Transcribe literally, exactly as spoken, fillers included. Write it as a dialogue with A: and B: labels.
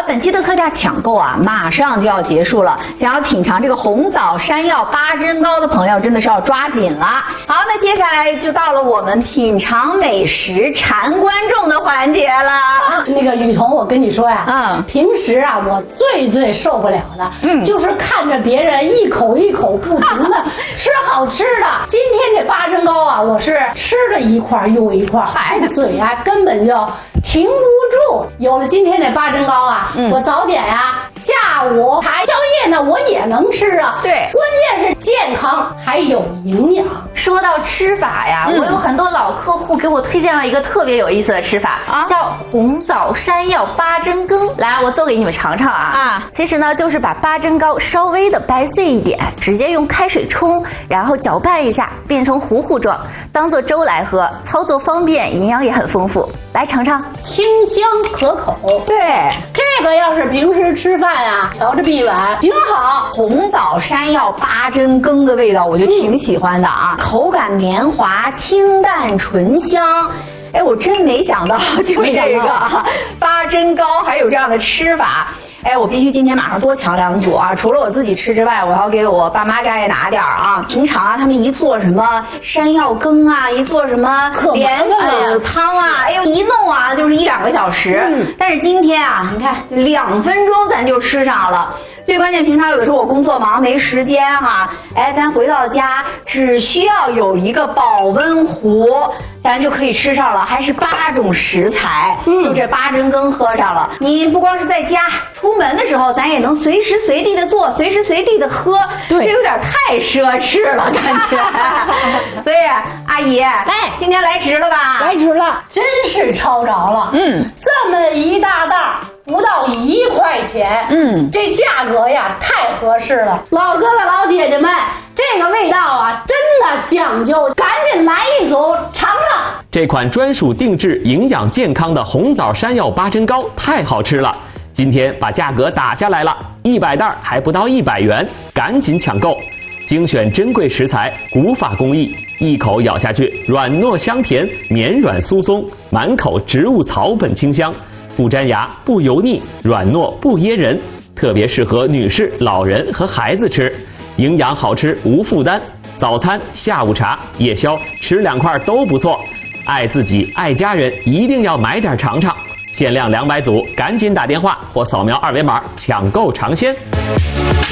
A: 本期的特价抢购啊，马上就要结束了。想要品尝这个红枣山药八珍糕的朋友，真的是要抓紧了。好，那接下来就到了我们品尝美食、馋观众的环节了。
B: 啊、那个雨桐，我跟你说呀，嗯，平时啊，我最最受不了的，嗯，就是看着别人一口一口不停的吃好吃的。今天这八珍糕啊，我是吃了一块又一块，哎，嘴啊根本就停不住。有了今天这八珍糕啊，嗯、我早点呀、啊，下午还宵夜呢，我也能吃啊。
A: 对，
B: 关键是健康还有营养。
A: 说到吃法呀，嗯、我有很多老客户给我推荐了一个特别有意思的吃法啊，叫红枣山药八珍羹。来，我做给你们尝尝啊。啊，其实呢，就是把八珍糕稍微的掰碎一点，直接用开水冲，然后搅拌一下，变成糊糊状，当做粥来喝，操作方便，营养也很丰富。来尝尝，
B: 清香可口。
A: 对，
B: 这个要是平时吃饭啊，调着一碗挺好。
A: 红枣山药八珍羹的味道，我就挺喜欢的啊，嗯、口感绵滑，清淡醇香。哎，我真没想到，就是这个啊，八珍糕还有这样的吃法。哎，我必须今天马上多抢两组啊！除了我自己吃之外，我要给我爸妈家也拿点啊。平常啊，他们一做什么山药羹啊，一做什么莲藕汤啊，哎呦，一弄啊就是一两个小时。嗯、但是今天啊，你看两分钟咱就吃上了。最关键，平常有的时候我工作忙没时间哈、啊，哎，咱回到家只需要有一个保温壶，咱就可以吃上了，还是八种食材，嗯，就这八珍羹喝上了。你不光是在家，出门的时候咱也能随时随地的做，随时随地的喝，对，这有点太奢侈了，感觉。所以阿姨，哎，今天来值了吧？
B: 来值了，真是超着了。嗯，这么一大袋。不到一块钱，嗯，这价格呀太合适了。老哥哥老姐姐们，这个味道啊真的讲究，赶紧来一组尝尝。
C: 这款专属定制、营养健康的红枣山药八珍糕太好吃了，今天把价格打下来了，一百袋还不到一百元，赶紧抢购。精选珍贵食材，古法工艺，一口咬下去，软糯香甜，绵软酥松，满口植物草本清香。不粘牙，不油腻，软糯不噎人，特别适合女士、老人和孩子吃，营养好吃无负担，早餐、下午茶、夜宵吃两块都不错。爱自己爱家人，一定要买点尝尝，限量两百组，赶紧打电话或扫描二维码抢购尝鲜。